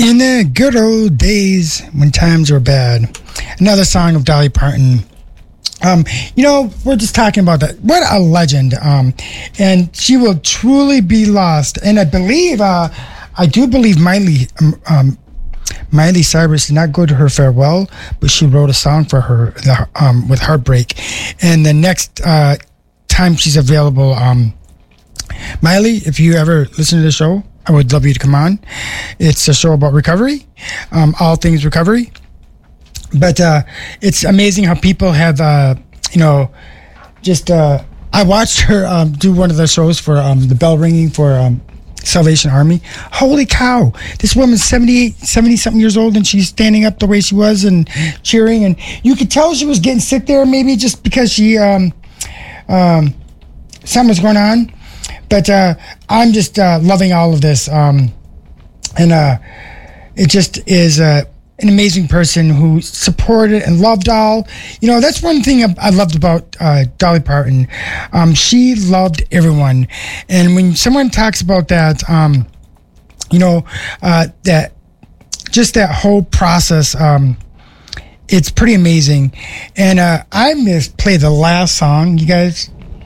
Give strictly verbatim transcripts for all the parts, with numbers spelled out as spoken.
In the good old days when times were bad. Another song of Dolly Parton. Um, you know, we're just talking about that. What a legend. Um, and she will truly be lost. And I believe, uh, I do believe Miley, um, um, Miley Cyrus did not go to her farewell, but she wrote a song for her um, with Heartbreak. And the next uh, time she's available, um, Miley, if you ever listen to the show, I would love you to come on. It's a show about recovery, um, all things recovery. But uh, it's amazing how people have, uh, you know, just, uh, I watched her um, do one of the shows for um, the bell ringing for um, Salvation Army. Holy cow. This woman's seventy-eight, seventy-something years old, and she's standing up the way she was and cheering. And you could tell she was getting sick there, maybe just because she, um, um, something was going on. But uh, I'm just uh, loving all of this. Um, and uh, it just is uh, an amazing person who supported and loved all. You know, that's one thing I, I loved about uh, Dolly Parton. Um, she loved everyone. And when someone talks about that, um, you know, uh, that just that whole process, um, it's pretty amazing. And uh, I'm going to play the last song, you guys,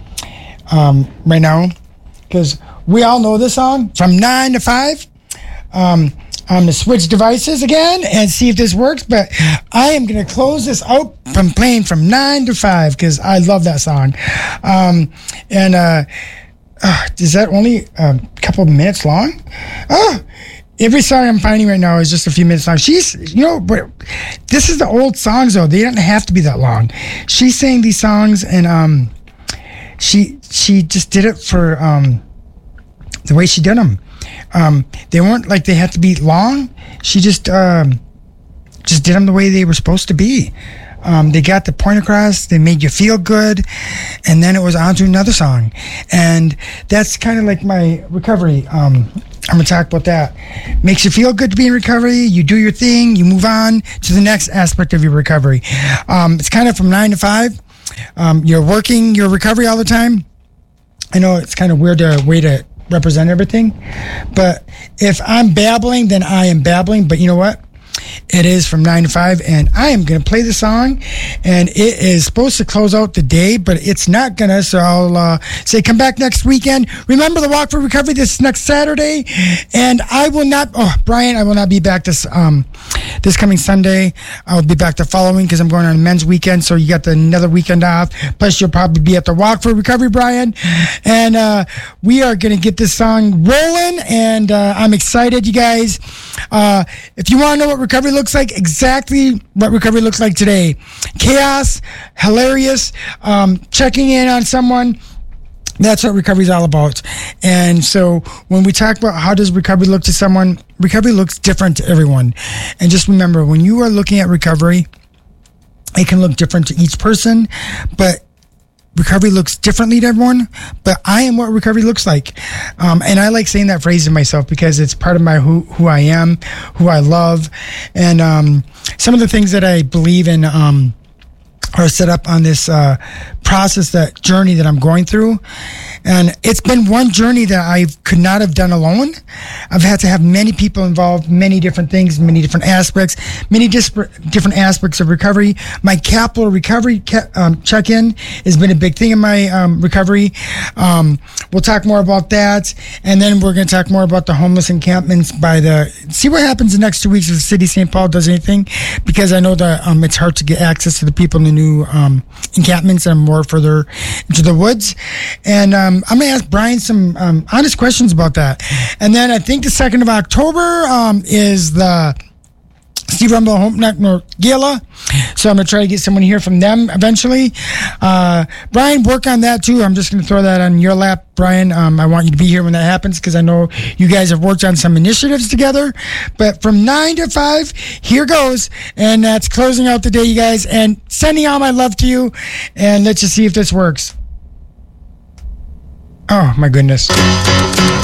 um, right now. Because we all know this song from nine to five. Um, I'm going to switch devices again and see if this works. But I am going to close this out from playing from nine to five because I love that song. Um, and uh, uh, is that only a couple of minutes long? Oh, every song I'm finding right now is just a few minutes long. She's, you know, but this is the old songs, though. They don't have to be that long. She sang these songs and... um. She she just did it for um, the way she did them. Um, they weren't like they had to be long. She just um, just did them the way they were supposed to be. Um, they got the point across. They made you feel good, and then it was on to another song. And that's kind of like my recovery. Um, I'm gonna talk about that. Makes you feel good to be in recovery. You do your thing. You move on to the next aspect of your recovery. Um, it's kind of from nine to five. Um, you're working your recovery all the time. I know it's kind of weird to way to represent everything, but if I'm babbling, then I am babbling. But you know what? It is from nine to five, and I am going to play the song, and it is supposed to close out the day, but it's not going to, so I'll uh, say come back next weekend. Remember the Walk for Recovery this next Saturday, and I will not, oh, Brian, I will not be back this um this coming Sunday. I'll be back the following because I'm going on a men's weekend, so you got the, another weekend off, plus you'll probably be at the Walk for Recovery, Brian, and uh, we are going to get this song rolling, and uh, I'm excited, you guys. Uh, if you want to know what recovery looks like, exactly what recovery looks like today. Chaos, hilarious, um, checking in on someone. That's what recovery is all about. And so when we talk about how does recovery look to someone, recovery looks different to everyone. And just remember, when you are looking at recovery, it can look different to each person, but recovery looks differently to everyone, but I am what recovery looks like. Um, and I like saying that phrase to myself because it's part of my who, who I am, who I love. And um, some of the things that I believe in um, are set up on this uh, process, that journey that I'm going through. And it's been one journey that I could not have done alone. I've had to have many people involved, many different things, many different aspects, many disparate, different aspects of recovery. My capital recovery ca- um, check-in has been a big thing in my um, recovery. Um, we'll talk more about that. And then we're going to talk more about the homeless encampments by the, see what happens the next two weeks if the city of Saint Paul does anything, because I know that um, it's hard to get access to the people in the new um, encampments and more further into the woods. And um, I'm going to ask Brian some um, honest questions about that. And then I think the second of October um, is the Steve Rumble Home Night Gala. So I'm going to try to get someone here from them eventually. Uh, Brian, work on that too. I'm just going to throw that on your lap, Brian. Um, I want you to be here when that happens because I know you guys have worked on some initiatives together. But from nine to five, here goes. And that's closing out the day, you guys. And sending all my love to you. And let's just see if this works. Oh, my goodness.